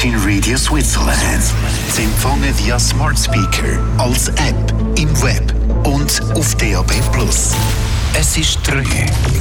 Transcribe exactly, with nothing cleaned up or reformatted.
Virgin Radio Switzerland. Zu empfangen via Smart Speaker, als App, im Web und auf D A B plus. Es ist drei